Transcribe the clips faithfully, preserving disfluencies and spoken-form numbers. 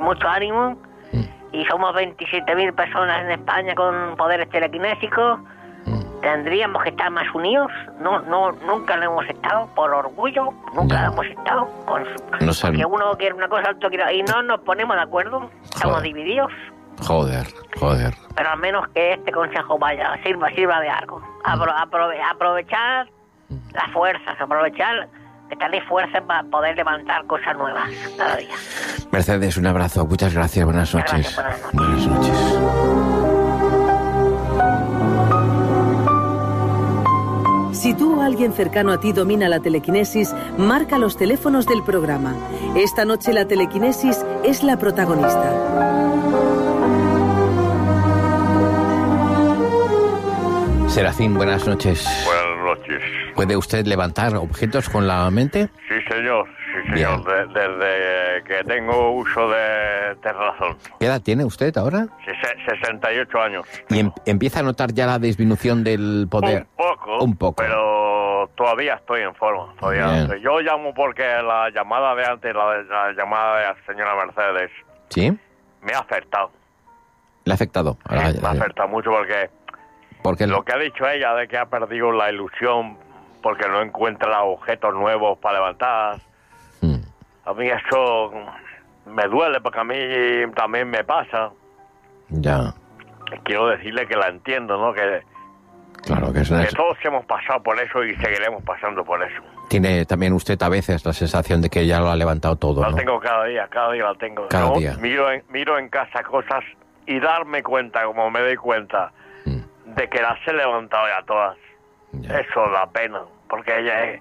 mucho ánimo. Mm. Y somos veintisiete mil personas en España con poderes telequinésicos. Mm. Tendríamos que estar más unidos. No, no, nunca lo hemos estado, por orgullo. Nunca lo hemos estado. Con su, no sé. Porque uno quiere una cosa, otro quiere... Y no nos ponemos de acuerdo. Estamos Joder. divididos. Joder, joder. Pero al menos que este consejo vaya, sirva, sirva de algo. Apro, aprove, aprovechar las fuerzas, aprovechar que tenéis fuerzas para poder levantar cosas nuevas cada día. Mercedes, un abrazo. Muchas gracias. Buenas noches. Gracias, buenas noches. Buenas noches. Si tú o alguien cercano a ti domina la telequinesis, marca los teléfonos del programa. Esta noche la telequinesis es la protagonista. Serafín, buenas noches. Buenas noches. ¿Puede usted levantar objetos con la mente? Sí, señor. Sí, señor. De, desde que tengo uso de, de razón. ¿Qué edad tiene usted ahora? sesenta y ocho años. ¿Y em, empieza a notar ya la disminución del poder? Un poco. Un poco. Pero todavía estoy en forma. Todavía estoy. Yo llamo porque la llamada de antes, la, la llamada de la señora Mercedes... ¿Sí? Me ha afectado. ¿Le ha afectado? Sí, Ahora, me ha afectado mucho porque... Porque lo que ha dicho ella de que ha perdido la ilusión porque no encuentra objetos nuevos para levantar, hmm. a mí eso me duele porque a mí también me pasa. Ya. Quiero decirle que la entiendo, ¿no? Que, claro, que, es una... que todos hemos pasado por eso y seguiremos pasando por eso. Tiene también usted a veces la sensación de que ya lo ha levantado todo, La ¿no? tengo cada día, cada día la tengo. Cada Yo día. Miro en, miro en casa cosas y darme cuenta, como me doy cuenta... de que las he levantado ya todas. Ya. Eso da pena, porque ya,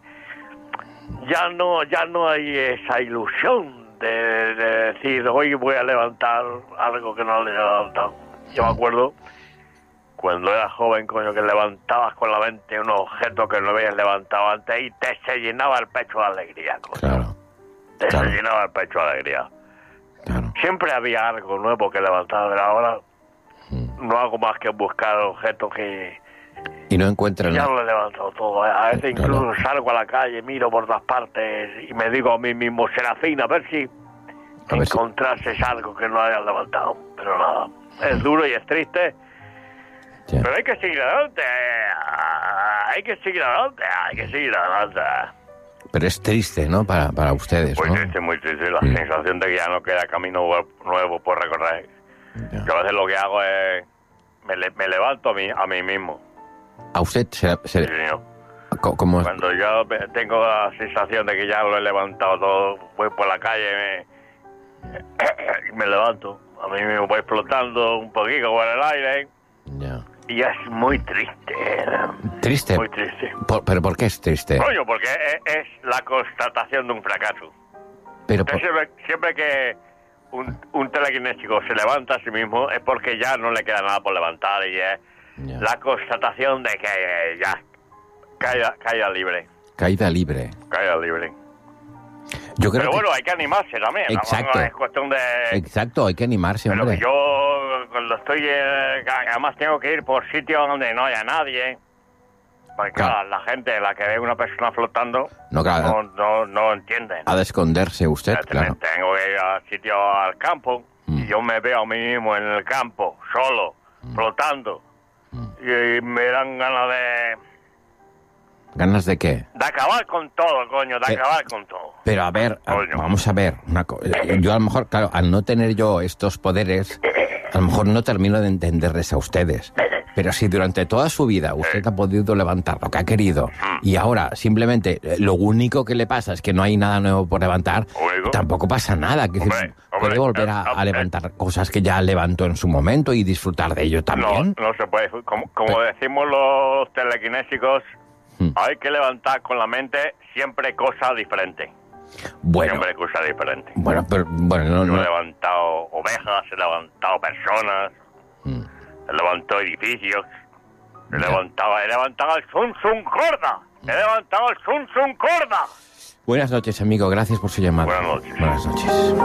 ya no ya no hay esa ilusión de, de decir hoy voy a levantar algo que no le he levantado. Yo me acuerdo cuando era joven, coño, que levantabas con la mente un objeto que no habías levantado antes y te se llenaba el pecho de alegría, coño. Claro. Te claro. se llenaba el pecho de alegría. Claro. Siempre había algo nuevo que levantar, pero ahora no hago más que buscar objetos que... Y no encuentran... Ya lo he levantado todo. A veces incluso claro. salgo a la calle, miro por todas partes y me digo a mí mismo, Serafín, a ver si a encontrases si... algo que no hayas levantado. Pero nada, es duro y es triste. Ya. Pero hay que seguir adelante. Hay que seguir adelante. Hay que seguir adelante. Pero es triste, ¿no? Para, para ustedes, muy ¿no? Muy triste, muy triste. La sí. sensación de que ya no queda camino nuevo por recorrer. Ya. Yo a veces lo que hago es... Me, le, me levanto a mí, a mí mismo. ¿A usted? Se, se... Sí, señor. ¿Cómo? Cuando yo tengo la sensación de que ya lo he levantado todo, voy por la calle y me, me levanto. A mí me voy flotando un poquito por el aire. Ya. Y es muy triste. ¿Triste? Muy triste. Por, ¿Pero por qué es triste? Coño, porque es, es la constatación de un fracaso. Pero por... siempre, siempre que un, un telequinésico se levanta a sí mismo es porque ya no le queda nada por levantar y es ya. la constatación de que eh, ya caída, caída libre. Caída libre. Caída libre. Yo creo Pero que... bueno, hay que animarse también. Exacto. No es cuestión de... Exacto, hay que animarse, Pero hombre. Pero yo cuando estoy... Eh, además tengo que ir por sitios donde no haya nadie. Porque claro, claro la gente, la que ve una persona flotando, no, claro, no, no, no entiende. Ha de esconderse usted, claro. Tengo que ir al sitio, al campo, mm. y yo me veo a mí mismo en el campo, solo, mm. flotando. Mm. Y, y me dan ganas de... ¿Ganas de qué? De acabar con todo, coño, de eh, acabar con todo. Pero a ver, a, vamos a ver. Una co- yo a lo mejor, claro, al no tener yo estos poderes, a lo mejor no termino de entenderles a ustedes. Pero si durante toda su vida usted ha podido levantar lo que ha querido y ahora simplemente lo único que le pasa es que no hay nada nuevo por levantar, Oigo. tampoco pasa nada. Que Hombre, hombre, hombre, puede volver a, eh, a levantar eh, cosas que ya levantó en su momento y disfrutar de ello también. No, no se puede. Como, como pero, decimos los telequinésicos, hmm. hay que levantar con la mente siempre cosas diferentes. Bueno, siempre cosas diferentes. Bueno, pero bueno, no, Yo no. he levantado ovejas, he levantado personas, hmm. he levantado edificios, he ya. levantado, he levantado el Sun Sun Corda, he levantado el Sun Sun Corda. Buenas noches, amigo, gracias por su llamada. Buenas noches. Buenas noches.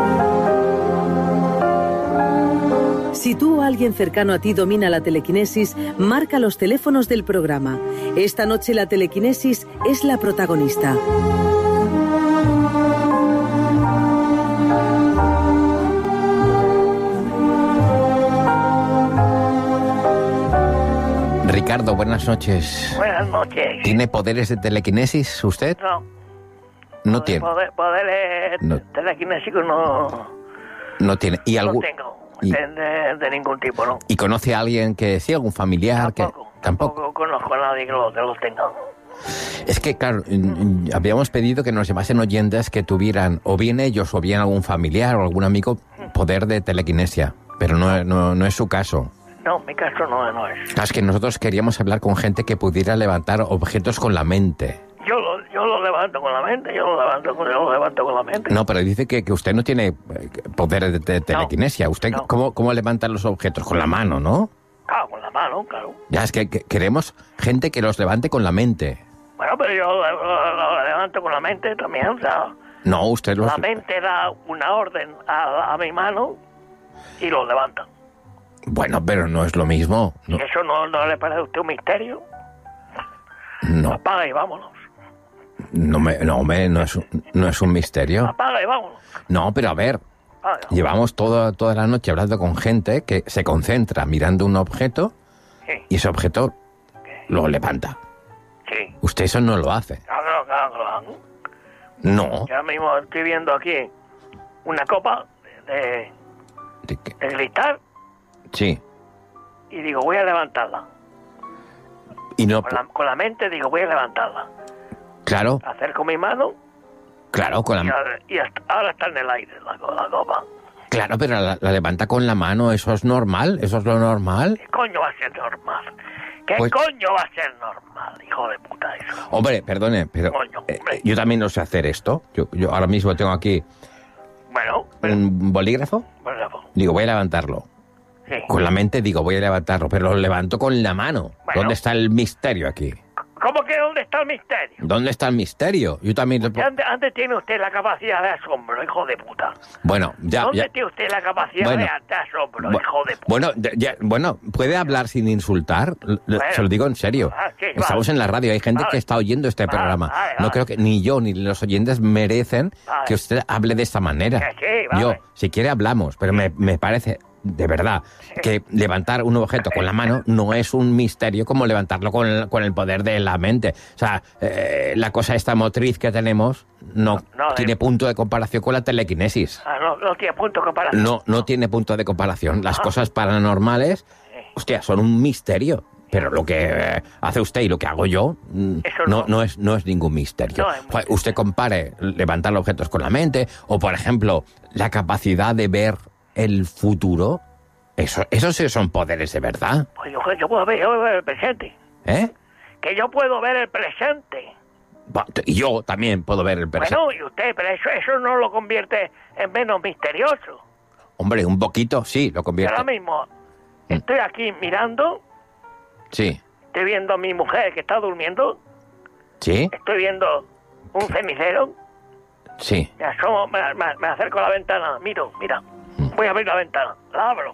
Si tú o alguien cercano a ti domina la telequinesis, marca los teléfonos del programa. Esta noche la telequinesis es la protagonista. Ricardo, buenas noches. Buenas noches. ¿Tiene poderes de telequinesis usted? No. No tiene. Poder, poderes No. telequinésicos no, No tiene. ¿Y no algún tengo. y- De, de- de ningún tipo, ¿no? ¿Y conoce a alguien que sí, algún familiar Tampoco. que tampoco? conozco a nadie que los que los tenga. Es que, claro, mm, mm, habíamos pedido que nos llamasen oyentes que tuvieran, o bien ellos, o bien algún familiar o algún amigo, poder de telequinesia. Pero no, no, no es su caso. No, mi caso no, no es. Claro, es que nosotros queríamos hablar con gente que pudiera levantar objetos con la mente. Yo lo, yo lo levanto con la mente, yo lo levanto con, yo lo levanto con la mente. No, pero dice que, que usted no tiene eh, poder de, de telequinesia. ¿Usted no. ¿cómo, cómo levanta los objetos? Con la mano, ¿no? Claro, con la mano, claro. Ya, es que, que queremos gente que los levante con la mente. Bueno, pero yo lo, lo- lo levanto con la mente también, o sea, No, usted los... la mente da una orden a, a mi mano y lo levanta. Bueno, pero no es lo mismo. No, ¿Y eso no, no le parece a usted un misterio? no, Apaga y vámonos. no, me, no, me- no, es, un- no es un misterio. Apaga y vámonos. No, pero a ver, Apaga y vámonos. llevamos toda, toda la noche hablando con gente que se concentra mirando un objeto Sí, y ese objeto lo levanta. sí. Usted eso no lo hace. Claro, claro, claro. No. Ya mismo estoy viendo aquí una copa de, ¿De qué? de cristal Sí. y digo, voy a levantarla. Y no... Con la, con la mente digo, voy a levantarla. Claro, Acerco mi mano claro, con y, la, ahora- y hasta- ahora está en el aire la, co- la copa. claro, pero la, la levanta con la mano, ¿eso es normal? ¿Eso es lo normal? ¿Qué coño va a ser normal? ¿Qué Pues- coño va a ser normal, hijo de puta eso? Hombre, perdone, pero Coño, eh, hombre. yo también no sé hacer esto. Yo, yo ahora mismo tengo aquí Bueno, pero, un bolígrafo, bueno, digo, voy a levantarlo. sí. Con la mente digo, voy a levantarlo, pero lo levanto con la mano. Bueno. ¿Dónde está el misterio aquí? ¿Cómo que dónde está el misterio? ¿Dónde está el misterio? Yo también... lo- ¿Dónde, dónde tiene usted la capacidad de asombro, hijo de puta? Bueno, ya... ¿Dónde ya- tiene usted la capacidad Bueno. de, de asombro, Bu- hijo de puta? Bueno, de- ya- bueno, ¿puede hablar sin insultar? L- Bueno. Se lo digo en serio. Ah, sí, Estamos vale. en la radio, hay gente Vale. que está oyendo este Vale, programa. vale, No vale. creo que ni yo ni los oyentes merecen Vale. que usted hable de esta manera. Que sí, vale. Yo, si quiere hablamos, pero me, me parece, de verdad, que levantar un objeto con la mano no es un misterio como levantarlo con el, con el poder de la mente. O sea, eh, la cosa esta motriz que tenemos no, No, tiene eh. punto de comparación con la telequinesis. Ah, no, no tiene punto que parar. No, no tiene punto de comparación. Las cosas paranormales, hostia, son un misterio. Pero lo que eh, hace usted y lo que hago yo, mm, Eso no, no. no, es, no es ningún misterio. No es Joder, usted compare levantar objetos con la mente, o por ejemplo, la capacidad de ver el futuro. Eso, esos sí son poderes de verdad. Pues yo, yo puedo ver, yo puedo ver el presente. ¿Eh? Que yo puedo ver el presente. Va, Y yo también puedo ver el presente. Bueno, y usted, pero eso, eso no lo convierte en menos misterioso. Hombre, un poquito, sí, lo Yo convierte. ahora mismo Mm. estoy aquí mirando, Sí, estoy viendo a mi mujer que está durmiendo, sí, estoy viendo un cenicero, sí. me asomo, me, me- me acerco a la ventana, miro, mira, voy a abrir la ventana, la abro.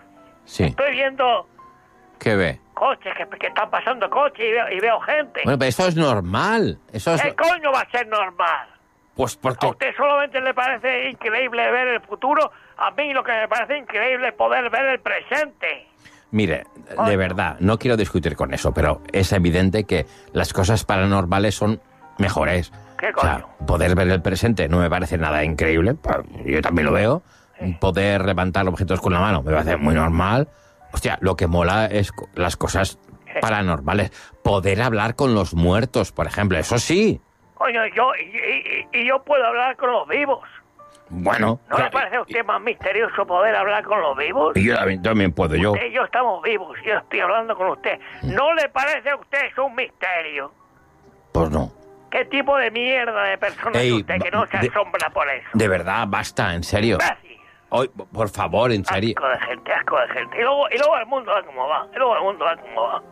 Sí. Estoy viendo ¿Qué ve? coches, que, que están pasando coches y veo, y veo gente. Bueno, pero eso es normal. Eso es... ¿Qué coño va a ser normal? Pues ¿A porque... usted solamente le parece increíble ver el futuro? A mí lo que me parece increíble es poder ver el presente. Mire, de Ay. verdad, no quiero discutir con eso, pero es evidente que las cosas paranormales son mejores. ¿Qué O sea, coño? poder ver el presente no me parece nada increíble, pa- yo también lo veo. Poder levantar objetos con la mano me parece muy normal. Hostia, lo que mola es co- las cosas paranormales. Poder hablar con los muertos, por ejemplo, eso sí. Coño, yo, y, y- y yo puedo hablar con los vivos. Bueno, ¿No le claro, parece a usted más misterioso poder hablar con los vivos? y yo también, también puedo, yo. Usted y yo estamos vivos, yo estoy hablando con usted. ¿No le parece a usted eso un misterio? Pues no. ¿Qué tipo de mierda de persona Ey, es usted que no se de- asombra por eso? De verdad, basta, en serio. Imbécil. Hoy, por favor, en serio. Asco de gente, asco de gente. Y luego, y luego el mundo va como va, y luego el mundo va como va.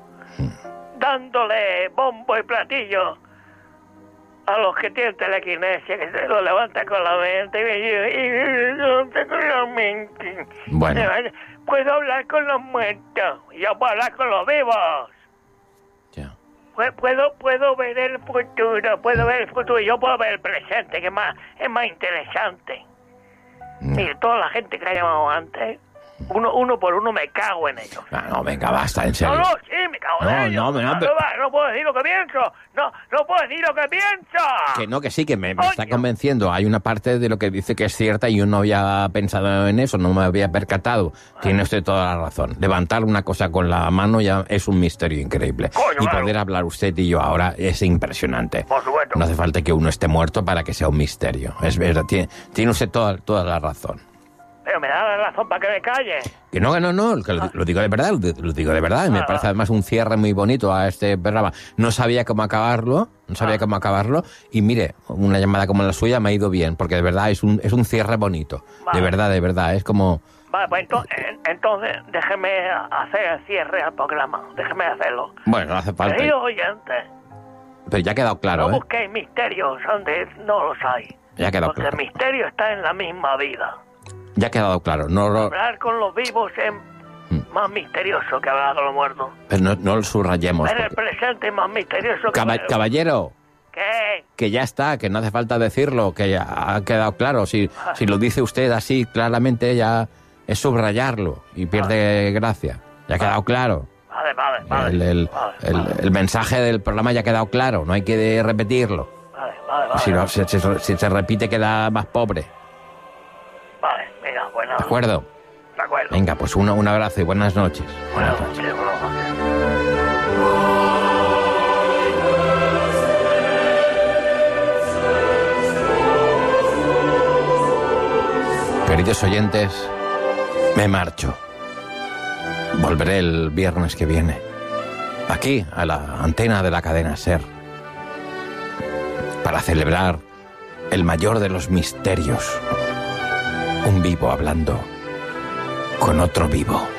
Dándole bombo y platillo a los que tienen telequinesia, que se lo levantan con la mente. Y yo, y yo no tengo la mente. Bueno. Puedo hablar con los muertos, y yo puedo hablar con los vivos. Ya. Pu- Puedo, puedo ver el futuro, puedo ver el futuro, y yo puedo ver el presente, que es más, es más interesante. Mm. Mire, toda la gente que ha llamado antes, Uno, uno por uno me cago en ellos. Ah, no, venga, basta, en serio. No, no, sí, me cago No, en ellos. no, no, no, pero- no, no puedo decir lo que pienso. No, no puedo decir lo que pienso. Que no, que sí, que me, me está Coño. convenciendo. Hay una parte de lo que dice que es cierta y yo no había pensado en eso, no me había percatado. Tiene usted toda la razón. Levantar una cosa con la mano ya es un misterio increíble. Coño, y claro. poder hablar usted y yo ahora es impresionante. Por supuesto. No hace falta que uno esté muerto para que sea un misterio. Es verdad, tiene, tiene usted toda, toda la razón. Pero me da la razón para que me calle. Que no, que no, no, que lo, lo digo de verdad, lo, lo digo de verdad. Y me Ah. parece además un cierre muy bonito a este programa. No sabía cómo acabarlo, no sabía Ah. cómo acabarlo. Y mire, una llamada como la suya me ha ido bien, porque de verdad es un, es un cierre bonito. Vale. De verdad, de verdad, es como... Vale, pues entonces, entonces déjeme hacer el cierre al programa. Déjeme hacerlo. Bueno, no hace falta. Queridos oyentes, Pero ya ha quedado claro, no ¿eh? busquéis misterios donde no los hay. Ya ha quedado Porque claro. el misterio está en la misma vida. Ya ha quedado claro. No, lo- Hablar con los vivos es Mm. más misterioso que hablar con los muertos. pero no, no lo subrayemos. Ver el porque- presente es más misterioso que... Caba- caballero, ¿Qué? que ya está, que no hace falta decirlo, que ya ha quedado claro. Si, si lo dice usted así claramente, ya es subrayarlo y pierde gracia. Ya ha quedado claro. Vale, vale, vale. El, el- vale, el- vale, el mensaje del programa ya ha quedado claro, no hay que repetirlo. vale, vale, vale. Si, no, si, si- si se repite queda más pobre. Vale, mira, bueno. ¿De acuerdo? De acuerdo. Venga, pues un, un abrazo y buenas noches. Bueno, Buenas noches. sí, bueno. Queridos oyentes, me marcho. Volveré el viernes que viene. Aquí, a la antena de la cadena SER. Para celebrar el mayor de los misterios. Un vivo hablando con otro vivo.